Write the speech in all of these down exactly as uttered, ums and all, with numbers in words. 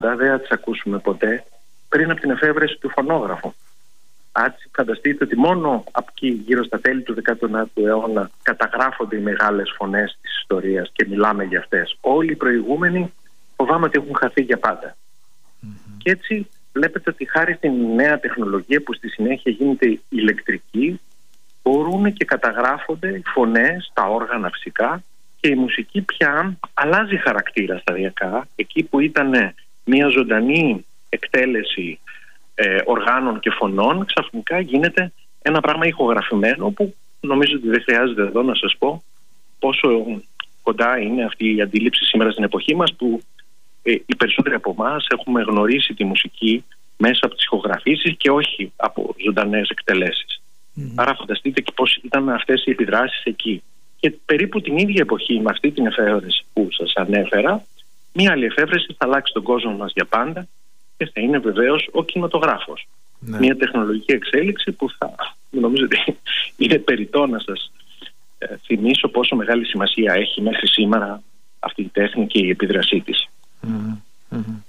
πάντα, δεν θα τις ακούσουμε ποτέ πριν από την εφεύρεση του φωνόγραφου. Έτσι, φανταστείτε ότι μόνο από εκεί, γύρω στα τέλη του δέκατου ένατου αιώνα, καταγράφονται οι μεγάλες φωνές της ιστορίας και μιλάμε για αυτές. Όλοι οι προηγούμενοι φοβάμαι ότι έχουν χαθεί για πάντα. Mm-hmm. Και έτσι βλέπετε ότι χάρη στην νέα τεχνολογία που στη συνέχεια γίνεται ηλεκτρική, μπορούν και καταγράφονται οι φωνές, τα όργανα φυσικά, και η μουσική πια αλλάζει χαρακτήρα σταδιακά. Εκεί που ήταν μια ζωντανή εκτέλεση ε, οργάνων και φωνών, ξαφνικά γίνεται ένα πράγμα ηχογραφημένο, που νομίζω ότι δεν χρειάζεται εδώ να σας πω πόσο κοντά είναι αυτή η αντίληψη σήμερα στην εποχή μας, που ε, οι περισσότεροι από εμάς έχουμε γνωρίσει τη μουσική μέσα από τις ηχογραφήσεις και όχι από ζωντανές εκτελέσεις. Mm-hmm. Άρα φανταστείτε και πώς ήταν αυτές οι επιδράσεις εκεί. Και περίπου την ίδια εποχή, με αυτή την εφεύρεση που σας ανέφερα, μία άλλη εφεύρεση θα αλλάξει τον κόσμο μας για πάντα και θα είναι βεβαίως ο κινηματογράφος. Ναι. Μία τεχνολογική εξέλιξη που θα, νομίζω ότι είναι περιττό να σας ε, θυμίσω πόσο μεγάλη σημασία έχει μέχρι σήμερα αυτή η τέχνη και η επίδρασή της. Mm-hmm. Mm-hmm.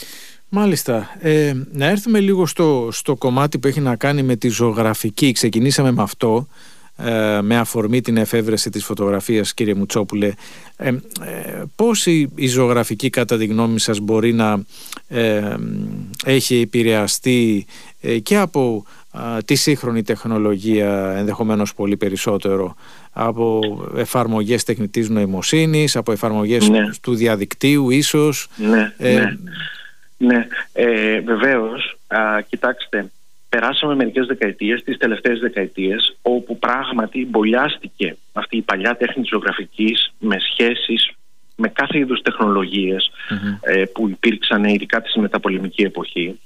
Μάλιστα. Ε, να έρθουμε λίγο στο, στο κομμάτι που έχει να κάνει με τη ζωγραφική. Ξεκινήσαμε με αυτό, ε, με αφορμή την εφεύρεση της φωτογραφίας, κύριε Μουτσόπουλε. Ε, ε, πώς η, η ζωγραφική, κατά τη γνώμη σας, μπορεί να ε, έχει επηρεαστεί ε, και από ε, τη σύγχρονη τεχνολογία, ενδεχομένως πολύ περισσότερο, από εφαρμογές τεχνητής νοημοσύνης, από εφαρμογές ναι. του διαδικτύου ίσως? Ναι, ε, ναι. Ναι, ε, βεβαίως. Α, κοιτάξτε, περάσαμε μερικές δεκαετίες, τις τελευταίες δεκαετίες, όπου πράγματι μπολιάστηκε αυτή η παλιά τέχνη της ζωγραφικής με σχέσεις με κάθε είδους τεχνολογίες mm-hmm. ε, που υπήρξαν ειδικά στη μεταπολεμική εποχή,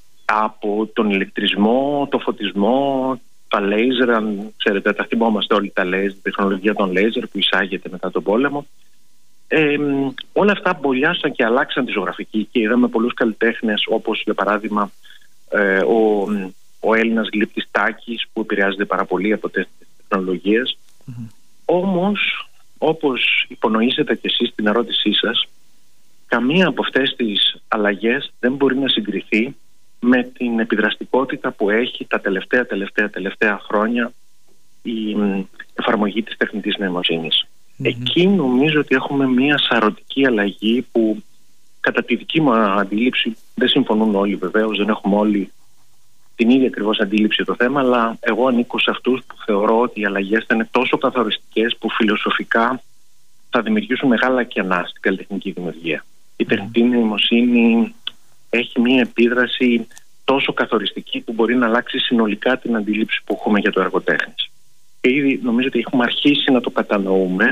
από τον ηλεκτρισμό, το φωτισμό, τα λέιζερ, αν ξέρετε, τα θυμόμαστε όλοι τα λέιζερ, τη τεχνολογία των λέιζερ που εισάγεται μετά τον πόλεμο. Ε, όλα αυτά μπολιάσαν και αλλάξαν τη ζωγραφική και είδαμε πολλούς καλλιτέχνες, όπως για παράδειγμα ε, ο, ο Έλληνας γλύπτης Τάκης, που επηρεάζεται πάρα πολύ από τις τεχνολογίες. Mm-hmm. Όμως, όπως υπονοήσετε και εσείς στην ερώτησή σας, καμία από αυτές τις αλλαγές δεν μπορεί να συγκριθεί με την επιδραστικότητα που έχει τα τελευταία τελευταία τελευταία χρόνια η εφαρμογή της τεχνητής νοημοσύνης. Mm-hmm. Εκεί νομίζω ότι έχουμε μια σαρωτική αλλαγή που, κατά τη δική μου αντίληψη, δεν συμφωνούν όλοι βεβαίως, δεν έχουμε όλοι την ίδια ακριβώς αντίληψη για το θέμα, αλλά εγώ ανήκω σε αυτούς που θεωρώ ότι οι αλλαγές θα είναι τόσο καθοριστικές που φιλοσοφικά θα δημιουργήσουν μεγάλα κενά στην καλλιτεχνική δημιουργία. Mm-hmm. Η τεχνητή νοημοσύνη έχει μια επίδραση τόσο καθοριστική που μπορεί να αλλάξει συνολικά την αντίληψη που έχουμε για το έργο τέχνης. Και ήδη νομίζω ότι έχουμε αρχίσει να το κατανοούμε,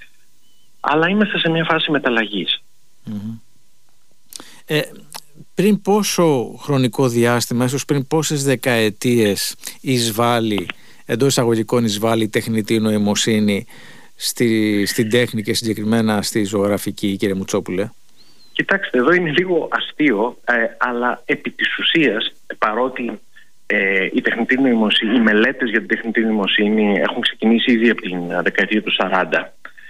αλλά είμαστε σε μια φάση μεταλλαγής. Mm-hmm. Ε, πριν πόσο χρονικό διάστημα, ίσως πριν πόσες δεκαετίες εισβάλλει, εντός εισαγωγικών εισβάλλει η τεχνητή νοημοσύνη στη, στην τέχνη και συγκεκριμένα στη ζωγραφική, κύριε Μουτσόπουλε? Κοιτάξτε, εδώ είναι λίγο αστείο, ε, αλλά επί της ουσίας, παρότι ε, η τεχνητή νοημοσύνη, οι μελέτες για την τεχνητή νοημοσύνη έχουν ξεκινήσει ήδη από την δεκαετία του σαράντα,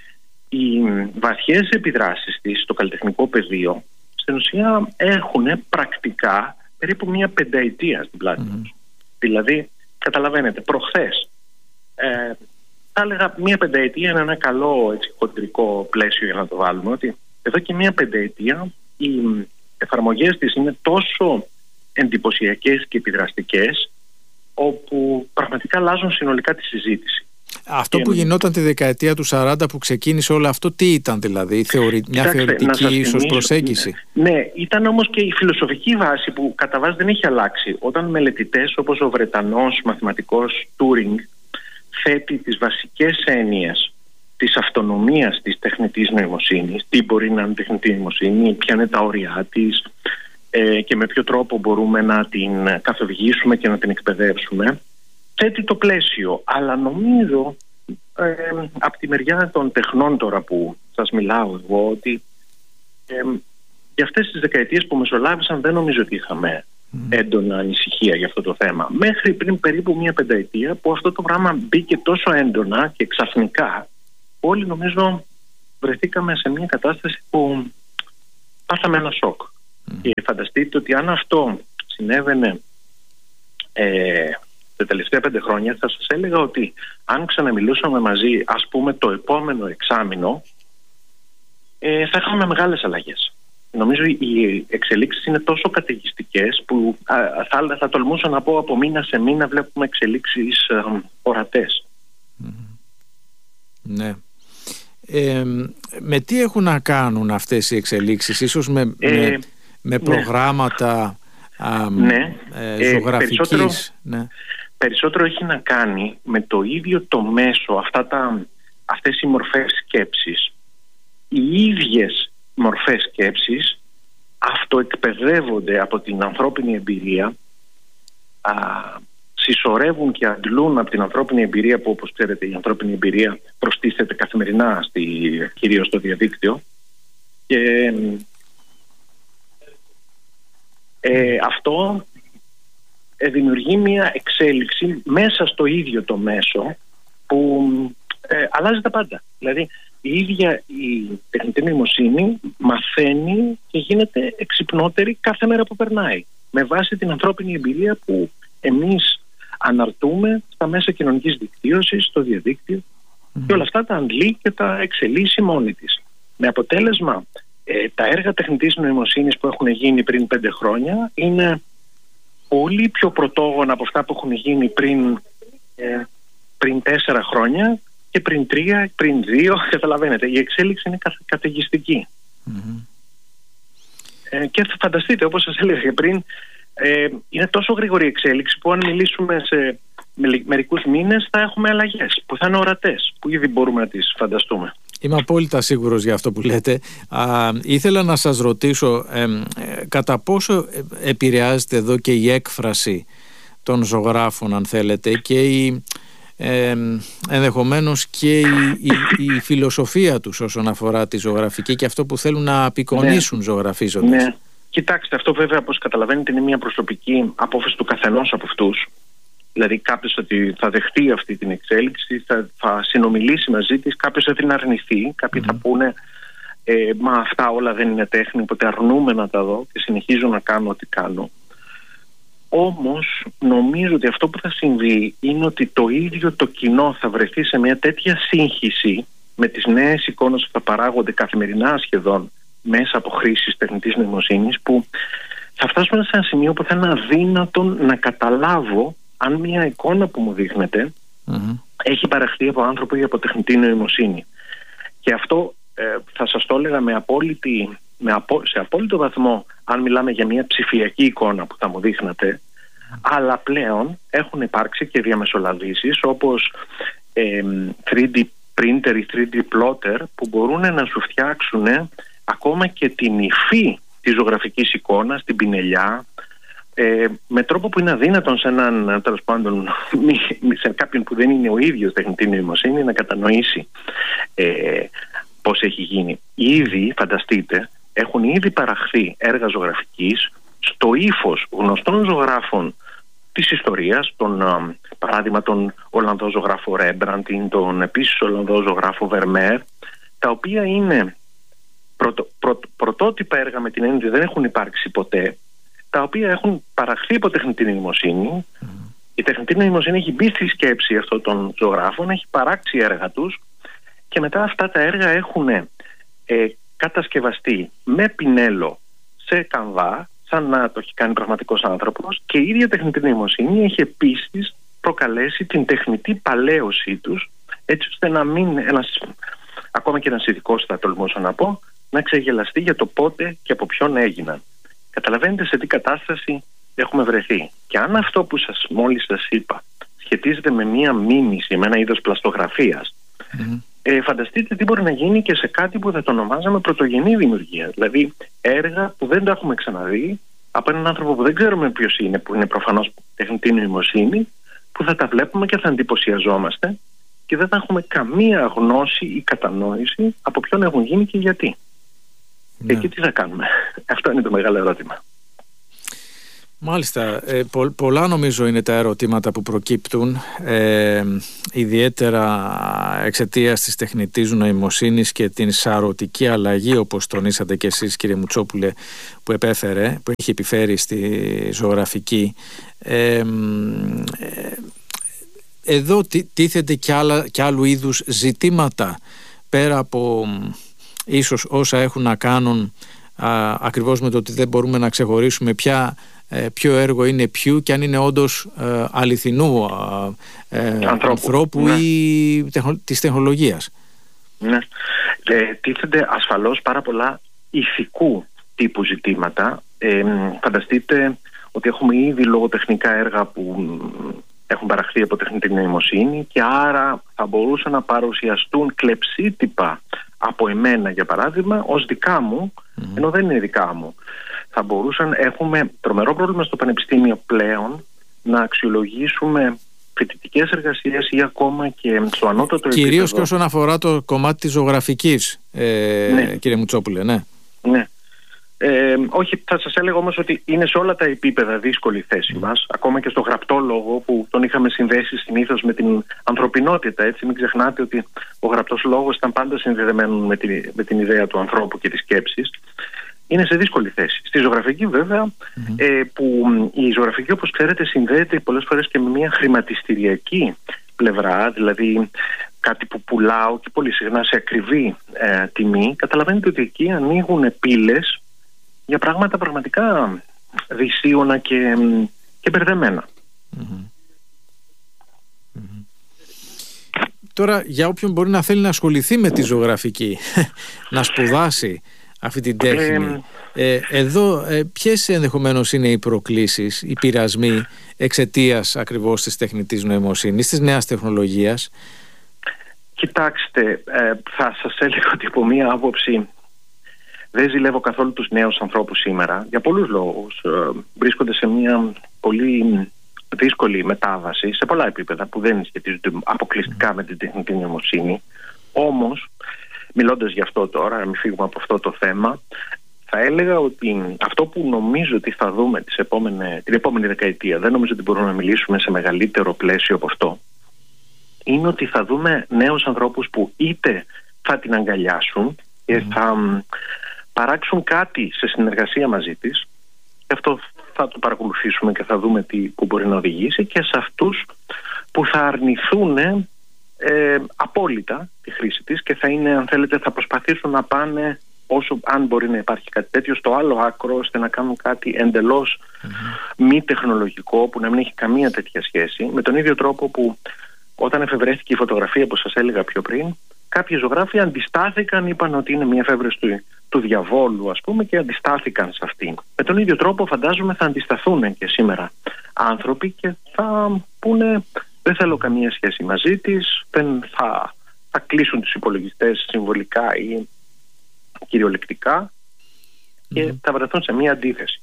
οι βαθιές επιδράσεις της στο καλλιτεχνικό πεδίο στην ουσία έχουν πρακτικά περίπου μία πενταετία στην πλάτη τους. Mm-hmm. Δηλαδή, καταλαβαίνετε, προχθές ε, θα έλεγα μία πενταετία είναι ένα καλό έτσι, χοντρικό πλαίσιο για να το βάλουμε, ότι εδώ και μία πενταετία οι εφαρμογές της είναι τόσο εντυπωσιακές και επιδραστικές, όπου πραγματικά αλλάζουν συνολικά τη συζήτηση. Αυτό και που γινόταν τη δεκαετία του σαράντα που ξεκίνησε όλο αυτό, τι ήταν δηλαδή? Θεωρη... Μια Κοιτάξτε, θεωρητική ίσως προσέγγιση? Ναι, ναι, ήταν όμως και η φιλοσοφική βάση που κατά βάση δεν έχει αλλάξει. Όταν μελετητές όπως ο Βρετανός μαθηματικός Τούρινγκ θέτει τις βασικές έννοιες της αυτονομίας της τεχνητής νοημοσύνης, τι μπορεί να είναι τεχνητή νοημοσύνη, ποια είναι τα όρια της ε, και με ποιο τρόπο μπορούμε να την καθοδηγήσουμε και να την εκπαιδεύσουμε, θέτει το πλαίσιο. Αλλά νομίζω ε, από τη μεριά των τεχνών τώρα που σας μιλάω εγώ, ότι ε, για αυτές τις δεκαετίες που μεσολάβησαν δεν νομίζω ότι είχαμε mm. έντονα ανησυχία για αυτό το θέμα. Μέχρι πριν περίπου μία πενταετία που αυτό το πράγμα μπήκε τόσο έντονα και ξαφνικά, όλοι νομίζω βρεθήκαμε σε μια κατάσταση που πάθαμε ένα σοκ. Mm. Και φανταστείτε ότι αν αυτό συνέβαινε ε, τα τελευταία πέντε χρόνια, θα σας έλεγα ότι αν ξαναμιλούσαμε μαζί, ας πούμε το επόμενο εξάμηνο, ε, θα είχαμε μεγάλες αλλαγές. Νομίζω οι εξελίξεις είναι τόσο καταιγιστικές που α, θα, θα τολμούσα να πω από μήνα σε μήνα βλέπουμε εξελίξεις α, ορατές. Mm. Ναι. Ε, με τι έχουν να κάνουν αυτές οι εξελίξεις? Ίσως με, ε, με, με προγράμματα ναι. α, ναι. ε, ζωγραφικής? Ε, περισσότερο, ναι. περισσότερο έχει να κάνει με το ίδιο το μέσο, αυτά τα, αυτές οι μορφές σκέψης. Οι ίδιες μορφές σκέψης αυτοεκπαιδεύονται από την ανθρώπινη εμπειρία, α, συσσωρεύουν και αντλούν από την ανθρώπινη εμπειρία, που όπως ξέρετε η ανθρώπινη εμπειρία προστίθεται καθημερινά στη, κυρίως στο διαδίκτυο, και ε, αυτό ε, δημιουργεί μια εξέλιξη μέσα στο ίδιο το μέσο που ε, αλλάζει τα πάντα. Δηλαδή η ίδια η τεχνητή νοημοσύνη μαθαίνει και γίνεται εξυπνότερη κάθε μέρα που περνάει, με βάση την ανθρώπινη εμπειρία που εμείς αναρτούμε στα μέσα κοινωνικής δικτύωσης, στο διαδίκτυο, mm. και όλα αυτά τα αντλεί και τα εξελίσσει μόνη της. Με αποτέλεσμα ε, τα έργα τεχνητής νοημοσύνης που έχουν γίνει πριν πέντε χρόνια είναι πολύ πιο πρωτόγωνα από αυτά που έχουν γίνει πριν, ε, πριν τέσσερα χρόνια και πριν τρία, πριν δύο. Καταλαβαίνετε, η εξέλιξη είναι κα, καταιγιστική. Mm-hmm. Ε, και θα φανταστείτε, όπως σας έλεγα και πριν, ε, είναι τόσο γρήγορη η εξέλιξη που αν μιλήσουμε σε μερικούς μήνες θα έχουμε αλλαγές που θα είναι ορατές, που ήδη μπορούμε να τις φανταστούμε. Είμαι απόλυτα σίγουρος για αυτό που λέτε. Α, ήθελα να σας ρωτήσω ε, ε, κατά πόσο επηρεάζεται εδώ και η έκφραση των ζωγράφων, αν θέλετε, και η, ε, ενδεχομένως και η, η, η φιλοσοφία τους όσον αφορά τη ζωγραφική και αυτό που θέλουν να απεικονίσουν, ναι, ζωγραφίζοντας. Ναι. Κοιτάξτε, αυτό βέβαια, όπως καταλαβαίνετε, είναι μια προσωπική απόφαση του καθενός από αυτούς. Δηλαδή κάποιος ότι θα δεχτεί αυτή την εξέλιξη, θα, θα συνομιλήσει μαζί της, κάποιος θα την αρνηθεί, κάποιοι mm. θα πούνε ε, μα αυτά όλα δεν είναι τέχνη, οπότε αρνούμε να τα δω και συνεχίζω να κάνω ό,τι κάνω. Όμως νομίζω ότι αυτό που θα συμβεί είναι ότι το ίδιο το κοινό θα βρεθεί σε μια τέτοια σύγχυση με τις νέες εικόνες που θα παράγονται καθημερινά σχεδόν μέσα από χρήσεις τεχνητής νοημοσύνης, που θα φτάσουμε σε ένα σημείο που θα είναι αδύνατο να καταλάβω αν μια εικόνα που μου δείχνεται mm-hmm. έχει παραχθεί από άνθρωπο ή από τεχνητή νοημοσύνη. Και αυτό ε, θα σας το έλεγα με απόλυτη, με απο, σε απόλυτο βαθμό αν μιλάμε για μια ψηφιακή εικόνα που θα μου δείχνατε, mm-hmm. αλλά πλέον έχουν υπάρξει και διαμεσολαβήσεις όπως ε, θρι ντι printer ή θρι ντι plotter που μπορούν να σου φτιάξουν ακόμα και την υφή της ζωγραφικής εικόνας, την πινελιά, ε, με τρόπο που είναι αδύνατον σε έναν, τέλος πάντων, σε κάποιον που δεν είναι ο ίδιος τεχνητή νοημοσύνη να κατανοήσει ε, πώς έχει γίνει. Ήδη, φανταστείτε, έχουν ήδη παραχθεί έργα ζωγραφικής στο ύφος γνωστών ζωγράφων της ιστορίας, τον, α, παράδειγμα τον Ολλανδό ζωγράφο Ρέμπραντ, τον επίσης Ολλανδό ζωγράφο Βερμέρ, τα οποία είναι πρωτο, πρω, πρωτότυπα έργα με την έννοια ότι δεν έχουν υπάρξει ποτέ, τα οποία έχουν παραχθεί από τεχνητή νοημοσύνη. Mm. Η τεχνητή νοημοσύνη έχει μπει στη σκέψη αυτών των ζωγράφων, έχει παράξει έργα τους και μετά αυτά τα έργα έχουν ε, κατασκευαστεί με πινέλο σε κανβά, σαν να το έχει κάνει πραγματικός άνθρωπος, και η ίδια τεχνητή νοημοσύνη έχει επίσης προκαλέσει την τεχνητή παλαίωσή τους, έτσι ώστε να μην ένας, ακόμα και ένας ειδικός θα τολμούσα να πω, να ξεγελαστεί για το πότε και από ποιον έγιναν. Καταλαβαίνετε σε τι κατάσταση έχουμε βρεθεί. Και αν αυτό που σας μόλις σας είπα σχετίζεται με μία μίμηση, με ένα είδος πλαστογραφίας, mm-hmm. ε, φανταστείτε τι μπορεί να γίνει και σε κάτι που θα το ονομάζαμε πρωτογενή δημιουργία. Δηλαδή έργα που δεν τα έχουμε ξαναδεί από έναν άνθρωπο που δεν ξέρουμε ποιος είναι, που είναι προφανώς τεχνητή νοημοσύνη, που θα τα βλέπουμε και θα εντυπωσιαζόμαστε και δεν θα έχουμε καμία γνώση ή κατανόηση από ποιον έχουν γίνει και γιατί. Ναι. Εκεί τι θα κάνουμε? Αυτό είναι το μεγάλο ερώτημα. Μάλιστα, ε, πο, πολλά νομίζω είναι τα ερωτήματα που προκύπτουν, ε, ιδιαίτερα εξαιτίας της τεχνητής νοημοσύνης και την σαρωτική αλλαγή, όπως τονίσατε και εσείς κύριε Μουτσόπουλε, που επέφερε, που έχει επιφέρει στη ζωγραφική. ε, ε, εδώ τίθεται και, άλλα, και άλλου είδους ζητήματα πέρα από ίσως όσα έχουν να κάνουν α, ακριβώς με το ότι δεν μπορούμε να ξεχωρίσουμε ποια ε, ποιο έργο είναι ποιου και αν είναι όντως ε, αληθινού ε, ανθρώπου, ανθρώπου ναι. ή τεχνο, της τεχνολογίας. Ναι. Ε, τίθενται ασφαλώς πάρα πολλά ηθικού τύπου ζητήματα. Ε, φανταστείτε ότι έχουμε ήδη λογοτεχνικά έργα που έχουν παραχθεί από τεχνητή νοημοσύνη και άρα θα μπορούσαν να παρουσιαστούν κλεψίτυπα από εμένα για παράδειγμα ως δικά μου, mm-hmm. ενώ δεν είναι δικά μου. Θα μπορούσαν, έχουμε τρομερό πρόβλημα στο πανεπιστήμιο πλέον να αξιολογήσουμε φοιτητικές εργασίες ή ακόμα και στο ανώτατο επίπεδο. Κυρίως και όσον αφορά το κομμάτι της ζωγραφικής, ε, ναι. κύριε Μουτσόπουλε, ναι. Ναι. Ε, όχι, θα σας έλεγα όμως ότι είναι σε όλα τα επίπεδα δύσκολη θέση μας, ακόμα και στο γραπτό λόγο που τον είχαμε συνδέσει συνήθως με την ανθρωπινότητα. Έτσι, μην ξεχνάτε ότι ο γραπτός λόγος ήταν πάντα συνδεδεμένο με την, με την ιδέα του ανθρώπου και της σκέψης. Είναι σε δύσκολη θέση. Στη ζωγραφική βέβαια, mm-hmm. ε, που η ζωγραφική όπως ξέρετε συνδέεται πολλές φορές και με μια χρηματιστηριακή πλευρά, δηλαδή κάτι που πουλάω και πολύ συχνά σε ακριβή ε, τιμή. Καταλαβαίνετε ότι εκεί ανοίγουν πύλες για πράγματα πραγματικά δυσίωνα και, και μπερδεμένα. Mm-hmm. Mm-hmm. Τώρα για όποιον μπορεί να θέλει να ασχοληθεί με τη ζωγραφική, να σπουδάσει αυτή την τέχνη, ε, ε, εδώ ε, ποιες ενδεχομένως είναι οι προκλήσεις, οι πειρασμοί εξαιτίας ακριβώς της τεχνητής νοημοσύνης, της νέας τεχνολογίας? Κοιτάξτε, ε, θα σας έλεγα ότι από μία άποψη δεν ζηλεύω καθόλου τους νέους ανθρώπους σήμερα, για πολλούς λόγους. Ε, βρίσκονται σε μια πολύ δύσκολη μετάβαση σε πολλά επίπεδα που δεν σχετίζονται αποκλειστικά με την τεχνητή νοημοσύνη. Όμως, μιλώντας γι' αυτό τώρα, να μην φύγουμε από αυτό το θέμα, θα έλεγα ότι αυτό που νομίζω ότι θα δούμε τις επόμενες, την επόμενη δεκαετία, δεν νομίζω ότι μπορούμε να μιλήσουμε σε μεγαλύτερο πλαίσιο από αυτό, είναι ότι θα δούμε νέους ανθρώπους που είτε θα την αγκαλιάσουν και mm. θα παράξουν κάτι σε συνεργασία μαζί της, και αυτό θα το παρακολουθήσουμε και θα δούμε τι, που μπορεί να οδηγήσει, και σε αυτούς που θα αρνηθούν ε, απόλυτα τη χρήση της και θα είναι, αν θέλετε, θα προσπαθήσουν να πάνε όσο, αν μπορεί να υπάρχει κάτι τέτοιο, στο άλλο άκρο, ώστε να κάνουν κάτι εντελώς mm-hmm. μη τεχνολογικό, που να μην έχει καμία τέτοια σχέση, με τον ίδιο τρόπο που όταν εφευρέθηκε η φωτογραφία, όπως σας έλεγα πιο πριν, κάποιοι ζωγράφοι αντιστάθηκαν, είπαν ότι είναι μια εφεύρεση του, του διαβόλου, ας πούμε, και αντιστάθηκαν σε αυτήν. Με τον ίδιο τρόπο φαντάζομαι θα αντισταθούν και σήμερα άνθρωποι και θα πούνε δεν θέλω καμία σχέση μαζί της, δεν θα, θα κλείσουν τους υπολογιστές συμβολικά ή κυριολεκτικά και mm. θα βρεθούν σε μια αντίθεση.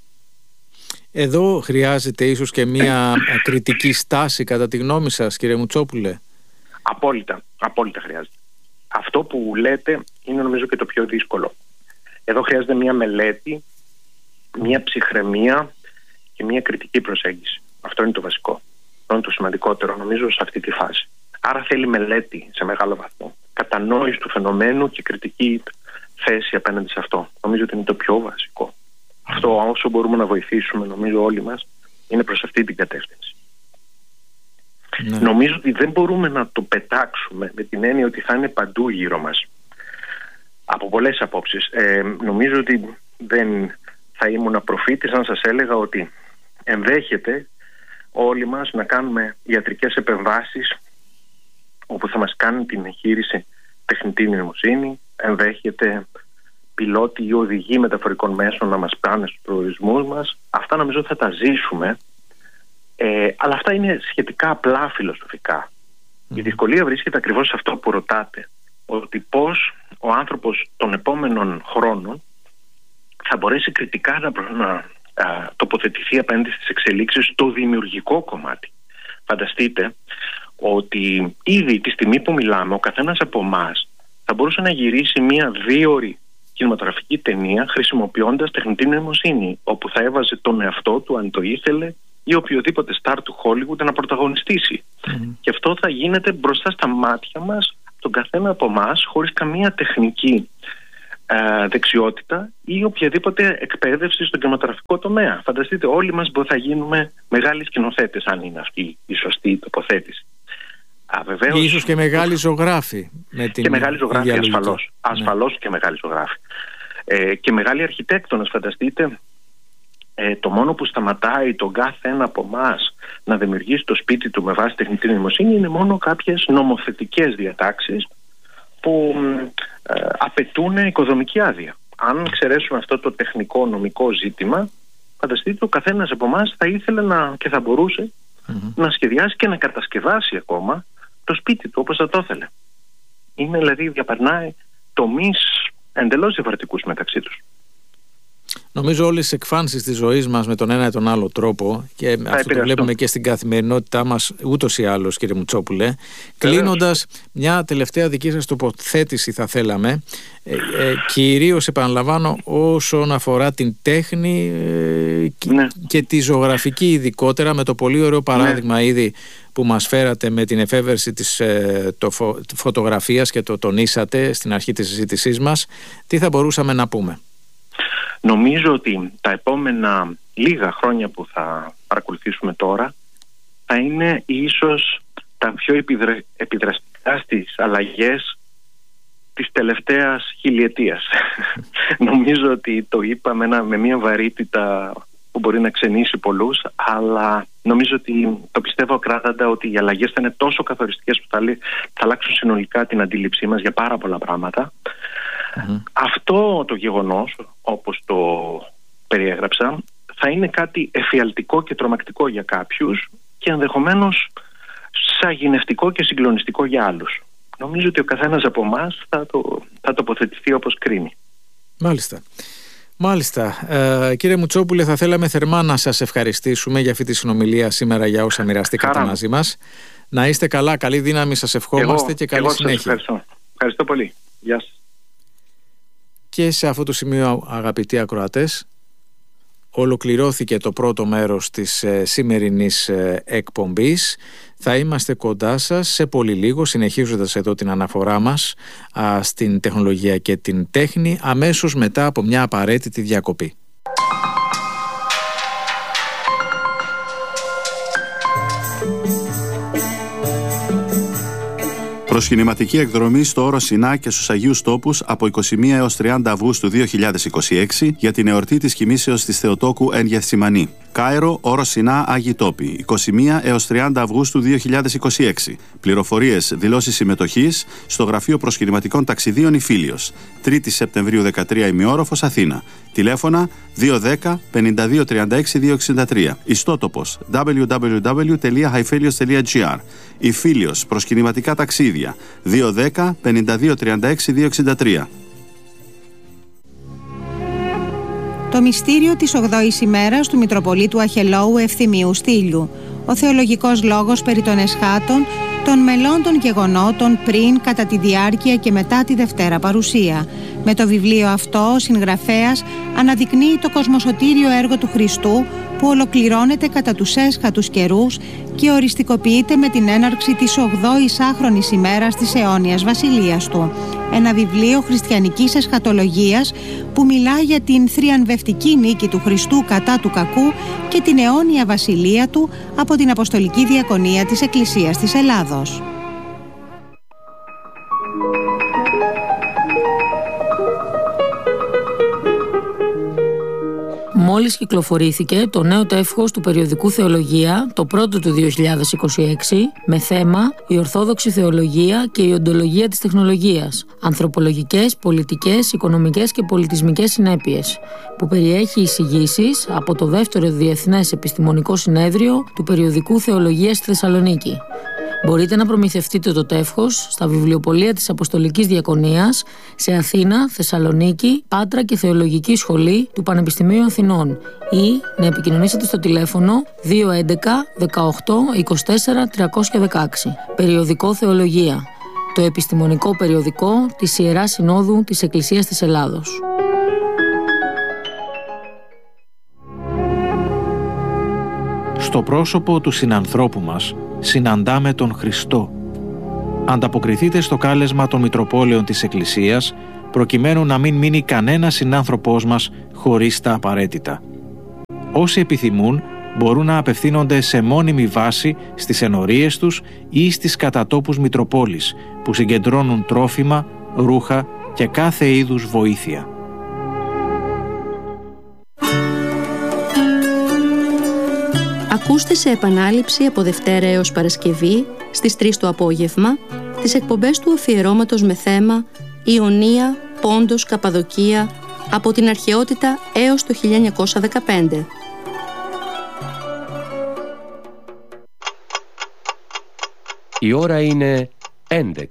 Εδώ χρειάζεται ίσως και μια κριτική στάση κατά τη γνώμη σας, κύριε Μουτσόπουλε? Απόλυτα, απόλυτα χρειάζεται. Αυτό που λέτε είναι νομίζω και το πιο δύσκολο. Εδώ χρειάζεται μια μελέτη, μια ψυχραιμία και μια κριτική προσέγγιση. Αυτό είναι το βασικό. Αυτό είναι το σημαντικότερο νομίζω σε αυτή τη φάση. Άρα θέλει μελέτη σε μεγάλο βαθμό, κατανόηση του φαινομένου και κριτική θέση απέναντι σε αυτό. Νομίζω ότι είναι το πιο βασικό. Αυτό όσο μπορούμε να βοηθήσουμε, νομίζω όλοι μας, είναι προς αυτή την κατεύθυνση. Ναι. Νομίζω ότι δεν μπορούμε να το πετάξουμε με την έννοια ότι θα είναι παντού γύρω μας. Από πολλές απόψεις. Ε, νομίζω ότι δεν θα ήμουν προφήτης αν σας έλεγα ότι ενδέχεται όλοι μας να κάνουμε ιατρικές επεμβάσεις όπου θα μας κάνει την εγχείρηση τεχνητή νοημοσύνη, ενδέχεται πιλότοι ή οδηγοί μεταφορικών μέσων να μας πάνε στους προορισμούς μας. Αυτά νομίζω θα τα ζήσουμε, ε, αλλά αυτά είναι σχετικά απλά φιλοσοφικά. Mm. Η δυσκολία βρίσκεται ακριβώς σε αυτό που ρωτάτε, ότι πώς ο άνθρωπος των επόμενων χρόνων θα μπορέσει κριτικά να, να α, τοποθετηθεί απέναντι στις εξελίξεις στο δημιουργικό κομμάτι. Φανταστείτε ότι ήδη τη στιγμή που μιλάμε ο καθένας από εμάς θα μπορούσε να γυρίσει μία δύο ώρη κινηματογραφική ταινία χρησιμοποιώντας τεχνητή νοημοσύνη, όπου θα έβαζε τον εαυτό του, αν το ήθελε, ή οποιοδήποτε στάρ του Hollywood να πρωταγωνιστήσει. Mm. Και αυτό θα γίνεται μπροστά στα μάτια μας, τον καθένα από εμάς, χωρίς καμία τεχνική ε, δεξιότητα ή οποιαδήποτε εκπαίδευση στον κινηματογραφικό τομέα. Φανταστείτε, όλοι μας θα γίνουμε μεγάλοι σκηνοθέτες, αν είναι αυτή η σωστή τοποθέτηση. Α, βεβαίως, ίσως και μεγάλοι ζωγράφοι. Με την και μεγάλοι ζωγράφοι, ασφαλώς. Ασφαλώς ναι. Και μεγάλοι ζωγράφοι. Ε, και μεγάλοι αρχιτέκτονες, φανταστείτε. Ε, το μόνο που σταματάει τον κάθε ένα από εμάς να δημιουργήσει το σπίτι του με βάση τεχνητή νοημοσύνη είναι μόνο κάποιες νομοθετικές διατάξεις που ε, απαιτούν οικοδομική άδεια. Αν εξαιρέσουμε αυτό το τεχνικό νομικό ζήτημα, φανταστείτε, ο καθένας από εμάς θα ήθελε να, και θα μπορούσε mm-hmm. να σχεδιάσει και να κατασκευάσει ακόμα το σπίτι του όπως θα το ήθελε. Είναι δηλαδή, διαπερνάει τομείς εντελώς διαφορετικούς μεταξύ τους. Νομίζω όλες τις εκφάνσεις της ζωής μας με τον ένα ή τον άλλο τρόπο, και θα αυτό το βλέπουμε και στην καθημερινότητά μας ούτως ή άλλως, κύριε Μουτσόπουλε. Κλείνοντας, μια τελευταία δική σας τοποθέτηση θα θέλαμε, ε, ε, κυρίως επαναλαμβάνω όσον αφορά την τέχνη ε, και, ναι. και τη ζωγραφική ειδικότερα, με το πολύ ωραίο παράδειγμα ναι. ήδη που μας φέρατε με την εφεύρεση της ε, το φω, φωτογραφίας και το τονίσατε στην αρχή της συζήτησής μας. Τι θα μπορούσαμε να πούμε? Νομίζω ότι τα επόμενα λίγα χρόνια που θα παρακολουθήσουμε τώρα θα είναι ίσως τα πιο επιδρα... επιδραστικά στις αλλαγές της τελευταίας χιλιετίας. Νομίζω ότι το είπαμε με μια βαρύτητα που μπορεί να ξενήσει πολλούς, αλλά νομίζω ότι το πιστεύω ακράδαντα ότι οι αλλαγές θα είναι τόσο καθοριστικές που θα, θα αλλάξουν συνολικά την αντίληψή μας για πάρα πολλά πράγματα. Mm-hmm. Αυτό το γεγονός, όπως το περιέγραψα, θα είναι κάτι εφιαλτικό και τρομακτικό για κάποιους και ενδεχομένως σαγηνευτικό και συγκλονιστικό για άλλους. Νομίζω ότι ο καθένας από εμάς θα, το, θα τοποθετηθεί όπως κρίνει. Μάλιστα. Μάλιστα. Ε, κύριε Μουτσόπουλε, θα θέλαμε θερμά να σας ευχαριστήσουμε για αυτή τη συνομιλία σήμερα, για όσα μοιραστήκατε μαζί μας. Να είστε καλά, καλή δύναμη σας ευχόμαστε εγώ, και καλή εγώ συνέχεια. Σας ευχαριστώ. Ευχαριστώ πολύ. Γεια σας. Και σε αυτό το σημείο, αγαπητοί ακροατές, ολοκληρώθηκε το πρώτο μέρος της ε, σημερινής ε, εκπομπής. Θα είμαστε κοντά σας σε πολύ λίγο, συνεχίζοντας εδώ την αναφορά μας α, στην τεχνολογία και την τέχνη, αμέσως μετά από μια απαραίτητη διακοπή. Προσκυνηματική εκδρομή στο Όρο Σινά και στους Αγίους Τόπους από είκοσι μία έως τριάντα Αυγούστου δύο χιλιάδες είκοσι έξι για την εορτή της κοιμήσεως της Θεοτόκου εν Γεθσιμανή. Κάιρο, Όρο Σινά, Άγιοι Τόποι, είκοσι μία έως τριάντα Αυγούστου δύο χιλιάδες είκοσι έξι. Πληροφορίες, δηλώσεις συμμετοχής στο Γραφείο Προσκυνηματικών Ταξιδίων Ιφίλιος. τρίτη Σεπτεμβρίου δεκατρία ημιόροφος, Αθήνα. Τηλέφωνα δύο ένα μηδέν πέντε δύο τρία έξι δύο έξι τρία. Ιστότοπος double-u double-u double-u τελεία hiphelios τελεία gr. Ιφίλιος, προσκυνηματικά ταξίδια δύο ένα μηδέν πέντε δύο τρία έξι δύο έξι τρία. Το μυστήριο της ογδόης ημέρας του Μητροπολίτου Αχελώου Ευθυμίου Στήλιου. Ο θεολογικός λόγος περί των εσχάτων, των μελών των γεγονότων πριν, κατά τη διάρκεια και μετά τη Δευτέρα Παρουσία. Με το βιβλίο αυτό ο συγγραφέας αναδεικνύει το κοσμοσωτήριο έργο του Χριστού που ολοκληρώνεται κατά τους έσχατους καιρούς και οριστικοποιείται με την έναρξη της ογδόης άχρονης ημέρας της αιώνιας βασιλείας του. Ένα βιβλίο χριστιανικής εσχατολογίας που μιλά για την θριαμβευτική νίκη του Χριστού κατά του κακού και την αιώνια βασιλεία του από την Αποστολική Διακονία της Εκκλησίας της Ελλάδος. Μόλις κυκλοφορήθηκε το νέο τεύχος του περιοδικού Θεολογία, το πρώτο του δύο χιλιάδες είκοσι έξι, με θέμα «Η Ορθόδοξη Θεολογία και η Οντολογία της Τεχνολογίας. Ανθρωπολογικές, πολιτικές, οικονομικές και πολιτισμικές συνέπειες», που περιέχει εισηγήσεις από το δεύτερο Διεθνές Επιστημονικό Συνέδριο του περιοδικού Θεολογία στη Θεσσαλονίκη. Μπορείτε να προμηθευτείτε το τεύχος στα βιβλιοπωλεία της Αποστολικής Διακονίας σε Αθήνα, Θεσσαλονίκη, Πάτρα και Θεολογική Σχολή του Πανεπιστημίου Αθηνών ή να επικοινωνήσετε στο τηλέφωνο δύο ένα ένα δεκαοκτώ είκοσι τέσσερα τριακόσια δεκαέξι. Περιοδικό Θεολογία. το επιστημονικό περιοδικό της Ιεράς Συνόδου της Εκκλησίας της Ελλάδος. Στο πρόσωπο του συνανθρώπου μας συναντάμε τον Χριστό. Ανταποκριθείτε στο κάλεσμα των Μητροπόλεων της Εκκλησίας, προκειμένου να μην μείνει κανένα συνάνθρωπός μας χωρίς τα απαραίτητα. Όσοι επιθυμούν μπορούν να απευθύνονται σε μόνιμη βάση στις ενορίες τους ή στις κατατόπους Μητροπόλεις, που συγκεντρώνουν τρόφιμα, ρούχα και κάθε είδους βοήθεια. Ακούστε σε επανάληψη από Δευτέρα έως Παρασκευή στις τρεις το απόγευμα τις εκπομπές του αφιερώματος με θέμα Ιωνία, Πόντος, Καπαδοκία από την αρχαιότητα έως το χίλια εννιακόσια δεκαπέντε. Η ώρα είναι έντεκα.